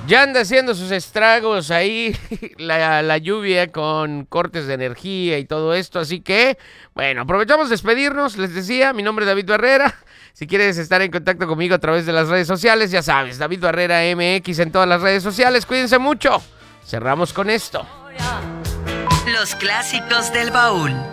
Ya anda haciendo sus estragos ahí la lluvia con cortes de energía y todo esto. Así que, bueno, aprovechamos de despedirnos. Les decía, mi nombre es David Barrera. Si quieres estar en contacto conmigo a través de las redes sociales, ya sabes, David Barrera MX en todas las redes sociales. Cuídense mucho. Cerramos con esto. Los clásicos del baúl.